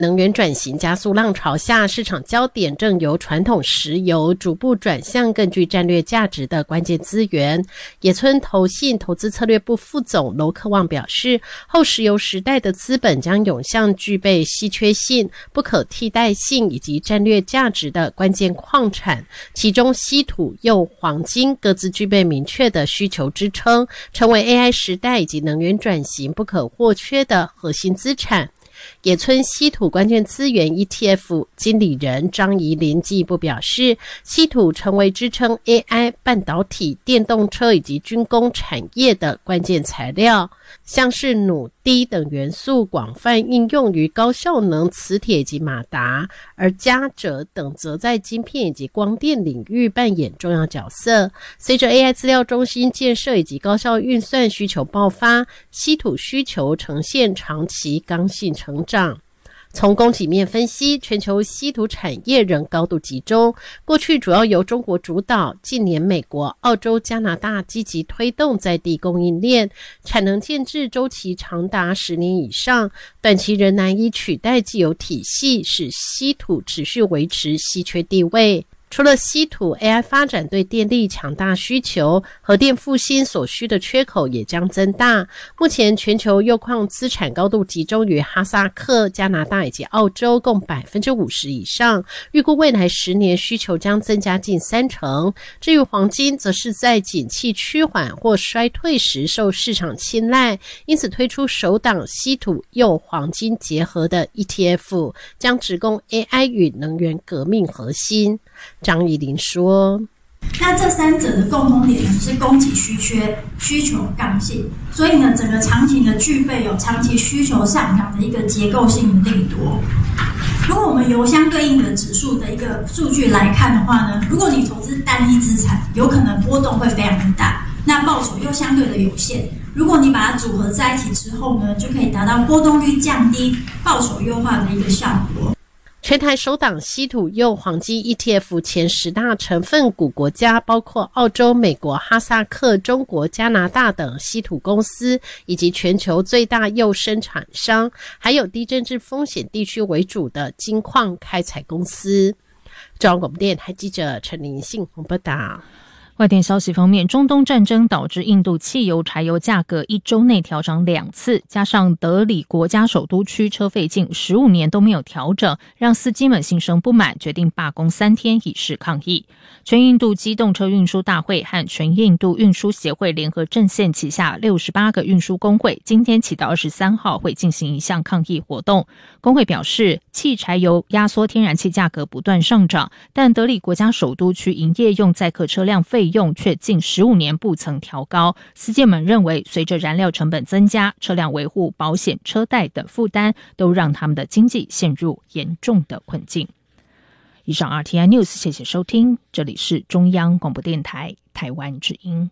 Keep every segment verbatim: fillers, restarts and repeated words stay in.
能源转型加速浪潮下，市场焦点正由传统石油逐步转向更具战略价值的关键资源。野村投信投资策略部副总娄克望表示，后石油时代的资本将涌向具备稀缺性、不可替代性以及战略价值的关键矿产，其中稀土、铀、黄金各自具备明确的需求支撑，成为 A I 时代以及能源转型不可或缺的核心资产。野村稀土关键资源 E T F 经理人张怡琳进一步表示，稀土成为支撑 A I、半导体、电动车以及军工产业的关键材料，像是钼、锑等元素广泛应用于高效能磁铁以及马达，而镓、锗等则在晶片以及光电领域扮演重要角色。随着 A I 资料中心建设以及高效运算需求爆发，稀土需求呈现长期刚性成长。从供给面分析，全球稀土产业仍高度集中，过去主要由中国主导，近年美国、澳洲、加拿大积极推动在地供应链，产能建制周期长达十年以上，短期仍难以取代既有体系，使稀土持续维持稀缺地位。除了稀土 A I 发展对电力强大需求，核电复兴所需的缺口也将增大。目前全球铀矿资产高度集中于哈萨克、加拿大以及澳洲，共 百分之五十 以上，预估未来十年需求将增加近三成。至于黄金，则是在景气趋缓或衰退时受市场青睐，因此推出首档稀土铀黄金结合的 E T F， 将直攻 A I 与能源革命核心。张怡琳说， 那这三者的共同点呢是供给稀缺、需求刚性，所以呢整个长期呢具备有长期需求上涨的一个结构性的利多。如果我们由相对应的指数的一个数据来看的话呢，如果你投资单一资产，有可能波动会非常的大，那报酬又相对的有限。如果你把它组合在一起之后呢，就可以达到波动率降低、报酬优化的一个效果。 全台首档稀土铀黄金 E T F 前十大成分股国家包括澳洲、美国、哈萨克、中国、加拿大等稀土公司，以及全球最大铀生产商，还有低政治风险地区为主的金矿开采公司。中央广播电台记者陈林信报道。 外电消息方面，中东战争导致印度汽油、柴油价格一周内调涨两次，加上德里国家首都区车费近十五年都没有调整，让司机们心生不满，决定罢工三天以示抗议。全印度机动车运输大会和全印度运输协会联合阵线旗下六十八个运输工会，今天起到二十三号会进行一项抗议活动。工会表示，汽柴油压缩天然气价格不断上涨，但德里国家首都区营业用载客车辆费用却近十五年不曾调高。司机们认为，随着燃料成本增加，车辆维护、保险、车贷等负担都让他们的经济陷入严重的困境。以上 R T I News， 谢谢收听，这里是中央广播电台台湾之音。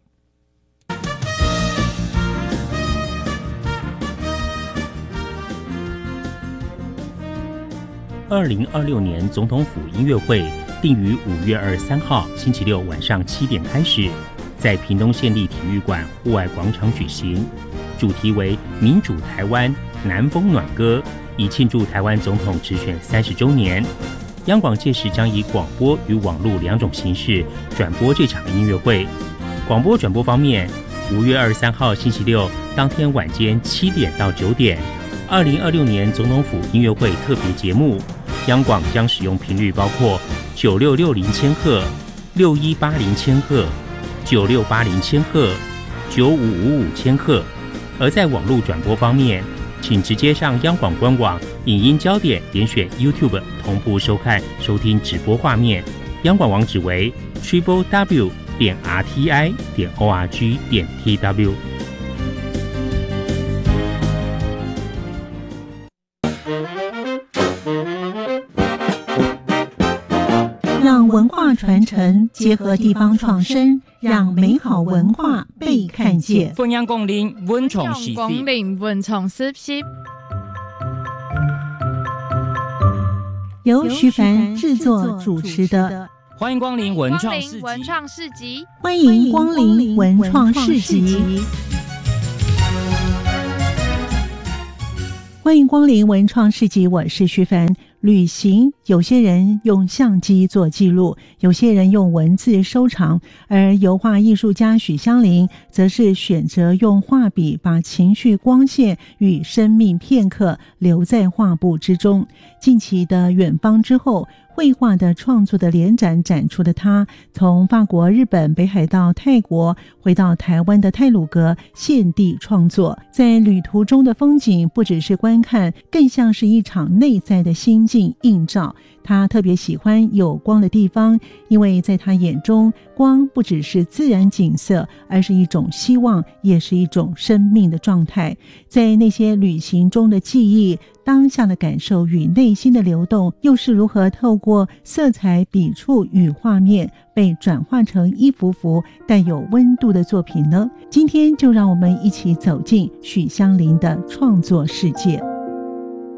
二零二六年总统府音乐会定于五月二十三号星期六晚上七点开始，在屏东县立体育馆户外广场举行，主题为民主台湾南风暖歌，以庆祝台湾总统直选三十周年。央广届时将以广播与网络两种形式转播这场音乐会。广播转播方面，五月二十三号星期六当天晚间七点到九点，二零二六年总统府音乐会特别节目，央广将使用频率包括九六六零千赫、六一八零千赫、九六八零千赫、九五五五千赫。而在网络转播方面，请直接上央广官网影音焦点，点选 YouTube 同步收看收听直播画面。央广网址为 triple w 点 r t i 点 o r g 点 t w。 让文化传承结合地方创生，让美好文化被看见。 分享光临文创时光临文创时期， 由徐凡制作主持的。 欢迎光临文创市集， 文创市集， 欢迎光临文创市集。 欢迎光临文创市集，我是徐凡。旅行，有些人用相机做记录，有些人用文字收藏，而油画艺术家许香菱则是选择用画笔把情绪光线与生命片刻留在画布之中。近期的远方之后，绘画的创作的联展展出的他，从法国、日本、北海道、泰国回到台湾的太鲁阁现地创作，在旅途中的风景不只是观看，更像是一场内在的心境映照。他特别喜欢有光的地方，因为在他眼中，光不只是自然景色，而是一种希望，也是一种生命的状态。在那些旅行中的记忆，当下的感受与内心的流动，又是如何透过色彩、笔触与画面被转化成一幅幅带有温度的作品呢？今天就让我们一起走进许香菱的创作世界。